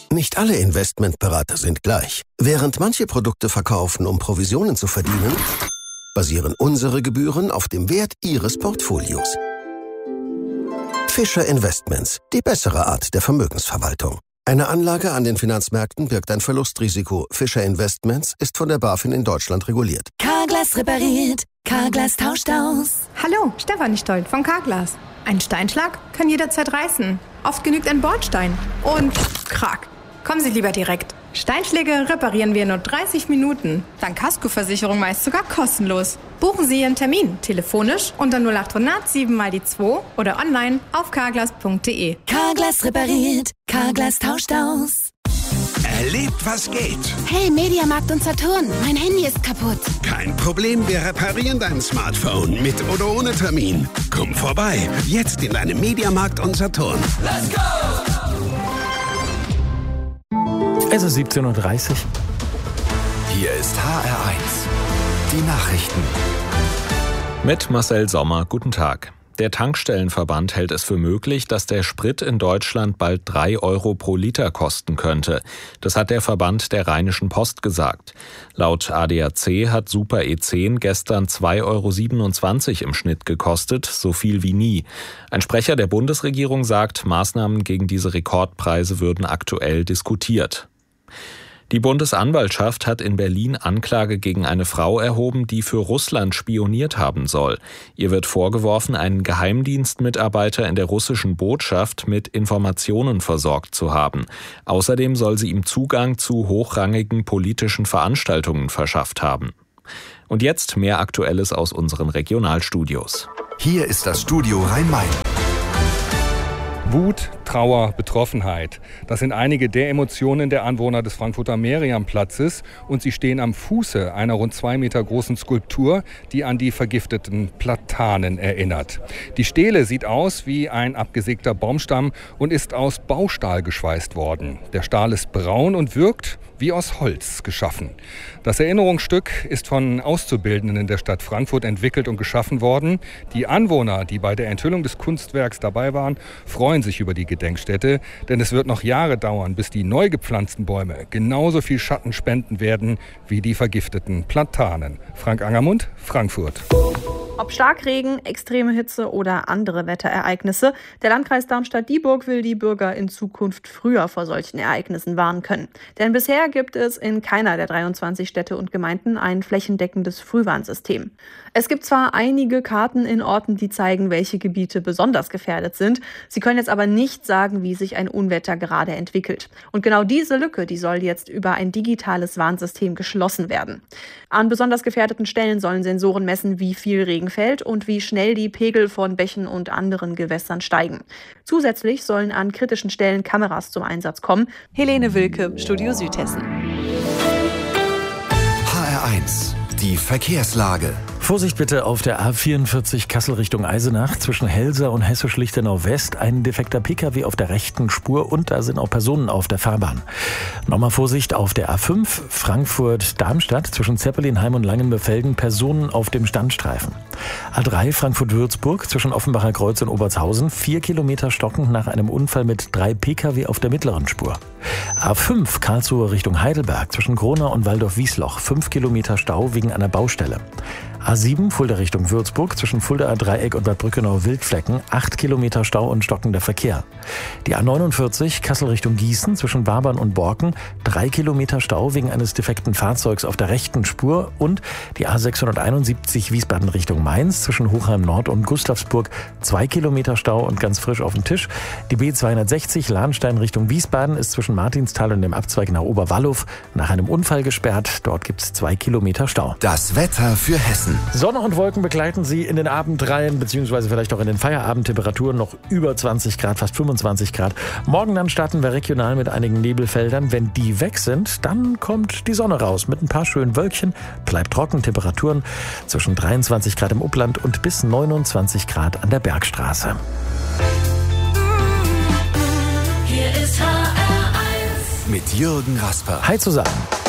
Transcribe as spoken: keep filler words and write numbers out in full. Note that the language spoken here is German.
Nicht alle Investmentberater sind gleich. Während manche Produkte verkaufen, um Provisionen zu verdienen, basieren unsere Gebühren auf dem Wert Ihres Portfolios. Fischer Investments, die bessere Art der Vermögensverwaltung. Eine Anlage an den Finanzmärkten birgt ein Verlustrisiko. Fischer Investments ist von der BaFin in Deutschland reguliert. Carglass repariert, Carglass tauscht aus. Hallo, Stefanie Stoll von Carglass. Ein Steinschlag kann jederzeit reißen. Oft genügt ein Bordstein. Und krack. Kommen Sie lieber direkt. Steinschläge reparieren wir in nur dreißig Minuten. Dank Kaskoversicherung meist sogar kostenlos. Buchen Sie Ihren Termin telefonisch unter null acht hundert sieben mal die zwei oder online auf carglass punkt de. Carglass repariert, Carglass tauscht aus. Erlebt, was geht. Hey, Mediamarkt und Saturn, mein Handy ist kaputt. Kein Problem, wir reparieren dein Smartphone mit oder ohne Termin. Komm vorbei, jetzt in deinem Mediamarkt und Saturn. Let's go! Es ist siebzehn Uhr dreißig. Hier ist H R eins. Die Nachrichten. Mit Marcel Sommer, guten Tag. Der Tankstellenverband hält es für möglich, dass der Sprit in Deutschland bald drei Euro pro Liter kosten könnte. Das hat der Verband der Rheinischen Post gesagt. Laut A D A C hat Super E zehn gestern zwei Euro siebenundzwanzig im Schnitt gekostet, so viel wie nie. Ein Sprecher der Bundesregierung sagt, Maßnahmen gegen diese Rekordpreise würden aktuell diskutiert. Die Bundesanwaltschaft hat in Berlin Anklage gegen eine Frau erhoben, die für Russland spioniert haben soll. Ihr wird vorgeworfen, einen Geheimdienstmitarbeiter in der russischen Botschaft mit Informationen versorgt zu haben. Außerdem soll sie ihm Zugang zu hochrangigen politischen Veranstaltungen verschafft haben. Und jetzt mehr Aktuelles aus unseren Regionalstudios. Hier ist das Studio Rhein-Main. Wut, Trauer, Betroffenheit. Das sind einige der Emotionen der Anwohner des Frankfurter Merian-Platzes und sie stehen am Fuße einer rund zwei Meter großen Skulptur, die an die vergifteten Platanen erinnert. Die Stele sieht aus wie ein abgesägter Baumstamm und ist aus Baustahl geschweißt worden. Der Stahl ist braun und wirkt wie aus Holz geschaffen. Das Erinnerungsstück ist von Auszubildenden in der Stadt Frankfurt entwickelt und geschaffen worden. Die Anwohner, die bei der Enthüllung des Kunstwerks dabei waren, freuen sich über die Gedenkstätte, denn es wird noch Jahre dauern, bis die neu gepflanzten Bäume genauso viel Schatten spenden werden wie die vergifteten Platanen. Frank Angermund, Frankfurt. Ob Starkregen, extreme Hitze oder andere Wetterereignisse, der Landkreis Darmstadt-Dieburg will die Bürger in Zukunft früher vor solchen Ereignissen warnen können. Denn bisher gibt es in keiner der dreiundzwanzig Städte und Gemeinden ein flächendeckendes Frühwarnsystem. Es gibt zwar einige Karten in Orten, die zeigen, welche Gebiete besonders gefährdet sind. Sie können jetzt aber nicht sagen, wie sich ein Unwetter gerade entwickelt. Und genau diese Lücke, die soll jetzt über ein digitales Warnsystem geschlossen werden. An besonders gefährdeten Stellen sollen Sensoren messen, wie viel Regen fällt und wie schnell die Pegel von Bächen und anderen Gewässern steigen. Zusätzlich sollen an kritischen Stellen Kameras zum Einsatz kommen. Helene Wilke, Studio Südhessen. H R eins. Die Verkehrslage. Vorsicht bitte auf der A vierundvierzig Kassel Richtung Eisenach zwischen Helsa und Hessisch-Lichtenau West. Ein defekter Pkw auf der rechten Spur und da sind auch Personen auf der Fahrbahn. Nochmal Vorsicht auf der A fünf Frankfurt-Darmstadt zwischen Zeppelinheim und Langenbefelden. Personen auf dem Standstreifen. A drei Frankfurt-Würzburg zwischen Offenbacher Kreuz und Obertshausen. Vier Kilometer stockend nach einem Unfall mit drei Pkw auf der mittleren Spur. A fünf Karlsruhe Richtung Heidelberg zwischen Gronau und Waldorf-Wiesloch. Fünf Kilometer Stau wegen einer Baustelle. A sieben Fulda Richtung Würzburg zwischen Fuldaer Dreieck und Bad Brückenau-Wildflecken. Acht Kilometer Stau und stockender Verkehr. Die A neunundvierzig Kassel Richtung Gießen zwischen Wabern und Borken. Drei Kilometer Stau wegen eines defekten Fahrzeugs auf der rechten Spur. Und die A sechshunderteinundsiebzig Wiesbaden Richtung Mainz zwischen Hochheim Nord und Gustavsburg. Zwei Kilometer Stau und ganz frisch auf dem Tisch. Die B zweihundertsechzig Lahnstein Richtung Wiesbaden ist zwischen Martinsthal und dem Abzweig nach Oberwallow nach einem Unfall gesperrt. Dort gibt es zwei Kilometer Stau. Das Wetter für Hessen. Sonne und Wolken begleiten Sie in den Abend rein, beziehungsweise vielleicht auch in den Feierabend. Temperaturen noch über zwanzig Grad, fast fünfundzwanzig Grad. Morgen dann starten wir regional mit einigen Nebelfeldern. Wenn die weg sind, dann kommt die Sonne raus mit ein paar schönen Wölkchen. Bleibt trocken, Temperaturen zwischen dreiundzwanzig Grad im Upland und bis neunundzwanzig Grad an der Bergstraße. Hier ist H R eins. Mit Jürgen Rasper. Hi zusammen.